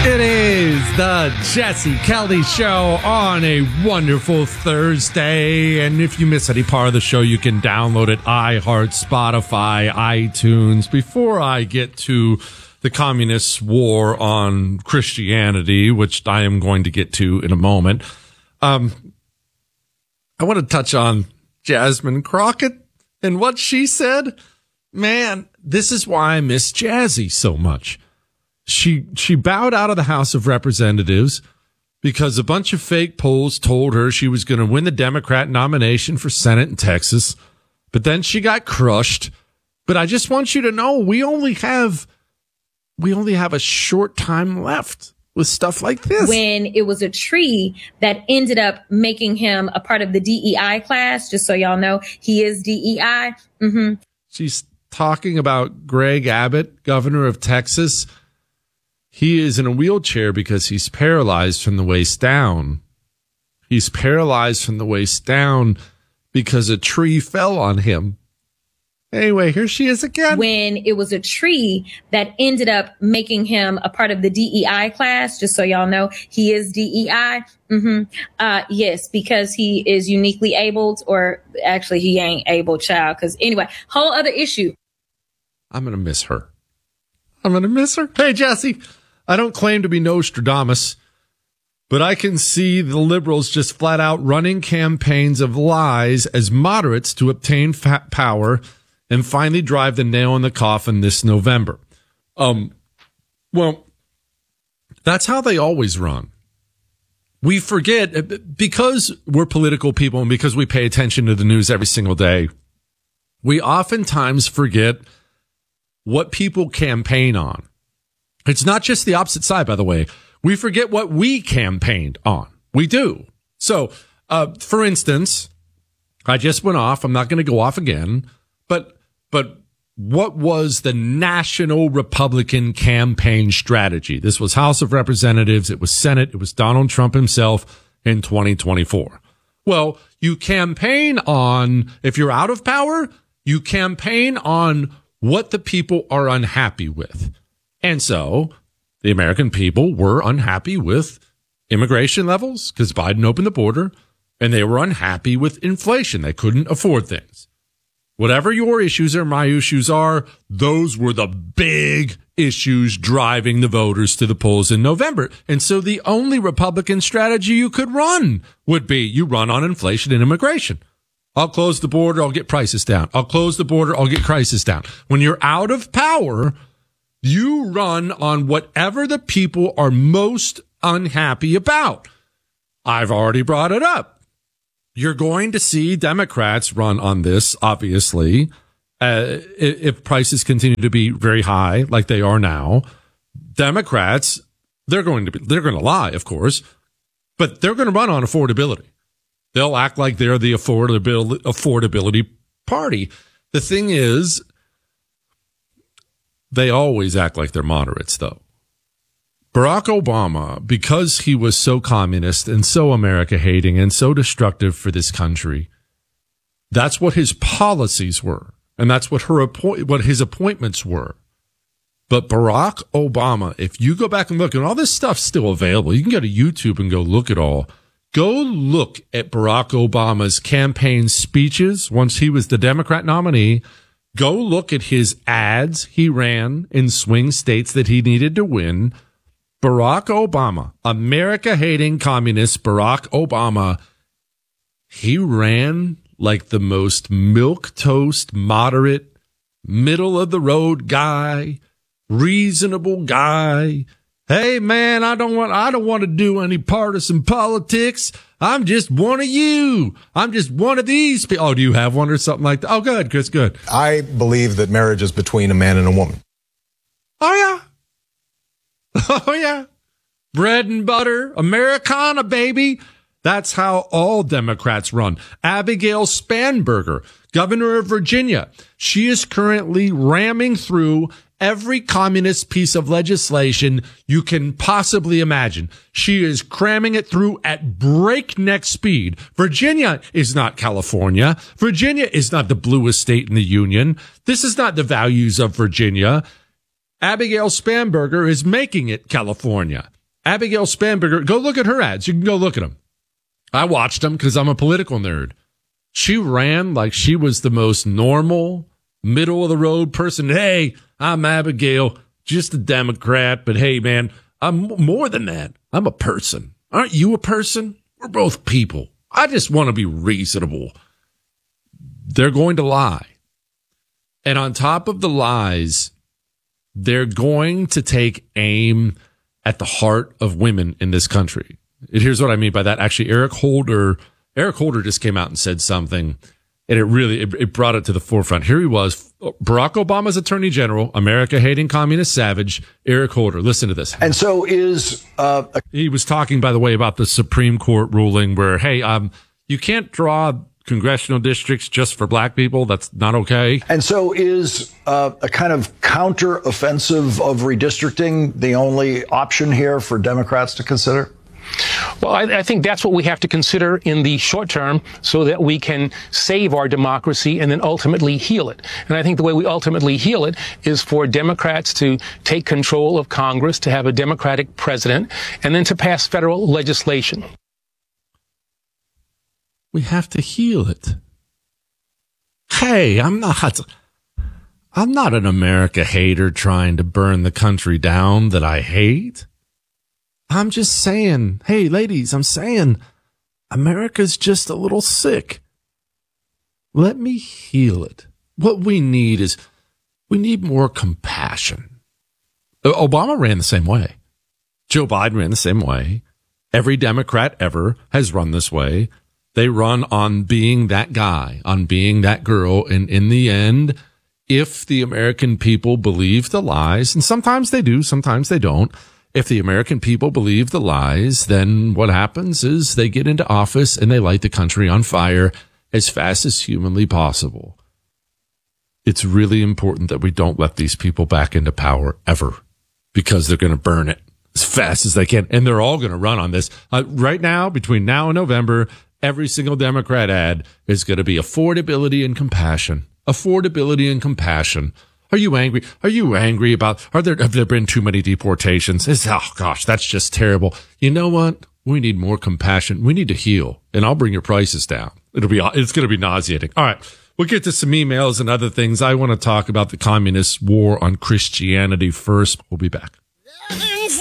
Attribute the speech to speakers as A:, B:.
A: It is the Jesse Kelly Show on a wonderful Thursday. And if you miss any part of the show, you can download it, iHeart, Spotify, iTunes. Before I get to the communists' war on Christianity, which I am going to get to in a moment, I want to touch on Jasmine Crockett and what she said. Man, this is why I miss Jazzy so much. She bowed out of the House of Representatives because a bunch of fake polls told her she was going to win the Democrat nomination for Senate in Texas. But then she got crushed. But I just want you to know we only have a short time left with stuff like this.
B: When it was a tree that ended up making him a part of the DEI class, just so y'all know, he is DEI. Mm-hmm.
A: She's talking about Greg Abbott, governor of Texas. He is in a wheelchair because he's paralyzed from the waist down. He's paralyzed from the waist down because a tree fell on him. Anyway, here she is again.
B: When it was a tree that ended up making him a part of the DEI class, just so y'all know, he is DEI. Mm-hmm. Yes, because he is uniquely abled, or actually he ain't able, child. Because anyway, whole other issue.
A: I'm going to miss her. Hey, Jesse. I don't claim to be Nostradamus, but I can see the liberals just flat out running campaigns of lies as moderates to obtain power and finally drive the nail in the coffin this November. Well, that's how they always run. We forget, because we're political people and because we pay attention to the news every single day, we oftentimes forget what people campaign on. It's not just the opposite side, by the way. We forget what we campaigned on. We do. So, for instance, I just went off. I'm not going to go off again. But what was the national Republican campaign strategy? This was House of Representatives. It was Senate. It was Donald Trump himself in 2024. Well, you campaign on, if you're out of power, you campaign on what the people are unhappy with. And so the American people were unhappy with immigration levels because Biden opened the border, and they were unhappy with inflation. They couldn't afford things. Whatever your issues or my issues are, those were the big issues driving the voters to the polls in November. And so the only Republican strategy you could run would be you run on inflation and immigration. I'll close the border, I'll get prices down. I'll close the border, I'll get prices down. When you're out of power, you run on whatever the people are most unhappy about. I've already brought it up. You're going to see Democrats run on this, obviously, if prices continue to be very high like they are now. Democrats, they're going to lie, of course, but they're going to run on affordability. They'll act like they're the affordability party. The thing is, they always act like they're moderates, though. Barack Obama, because he was so communist and so America-hating and so destructive for this country, that's what his policies were, and that's what his appointments were. But Barack Obama, if you go back and look, and all this stuff's still available, you can go to YouTube and go look at all. Go look at Barack Obama's campaign speeches once he was the Democrat nominee. Go look at his ads he ran in swing states that he needed to win. Barack Obama, America-hating communist Barack Obama, he ran like the most milquetoast, moderate, middle-of-the-road guy, reasonable guy. Hey, man, I don't want to do any partisan politics. I'm just one of you. I'm just one of these people. Oh, do you have one or something like that? Oh, good, Chris, good.
C: I believe that marriage is between a man and a woman.
A: Oh, yeah. Oh, yeah. Bread and butter, Americana, baby. That's how all Democrats run. Abigail Spanberger, governor of Virginia, she is currently ramming through every communist piece of legislation you can possibly imagine. She is cramming it through at breakneck speed. Virginia is not California. Virginia is not the bluest state in the union. This is not the values of Virginia. Abigail Spanberger is making it California. Abigail Spanberger, go look at her ads. You can go look at them. I watched them because I'm a political nerd. She ran like she was the most normal, middle-of-the-road person. Hey, I'm Abigail, just a Democrat, but hey, man, I'm more than that. I'm a person. Aren't you a person? We're both people. I just want to be reasonable. They're going to lie. And on top of the lies, they're going to take aim at the heart of women in this country. And here's what I mean by that. Actually, Eric Holder just came out and said something, and it brought it to the forefront. Here he was, Barack Obama's attorney general, America-hating communist savage, Eric Holder. Listen to this.
D: And so
A: he was talking, by the way, about the Supreme Court ruling where, hey, you can't draw congressional districts just for black people. That's not okay.
D: And so is a kind of counter-offensive of redistricting the only option here for Democrats to consider?
E: Well, I think that's what we have to consider in the short term so that we can save our democracy and then ultimately heal it. And I think the way we ultimately heal it is for Democrats to take control of Congress, to have a Democratic president, and then to pass federal legislation.
A: We have to heal it. Hey, I'm not an America hater trying to burn the country down that I hate. I'm just saying, hey, ladies, I'm saying America's just a little sick. Let me heal it. What we need is more compassion. Obama ran the same way. Joe Biden ran the same way. Every Democrat ever has run this way. They run on being that guy, on being that girl. And in the end, if the American people believe the lies, and sometimes they do, sometimes they don't. If the American people believe the lies, then what happens is they get into office and they light the country on fire as fast as humanly possible. It's really important that we don't let these people back into power ever, because they're going to burn it as fast as they can. And they're all going to run on this. Right now, between now and November, every single Democrat ad is going to be affordability and compassion. Affordability and compassion. Are you angry? Are you angry about, have there been too many deportations? Oh gosh, that's just terrible. You know what? We need more compassion. We need to heal, and I'll bring your prices down. It's going to be nauseating. All right. We'll get to some emails and other things. I want to talk about the communist war on Christianity first. We'll be back.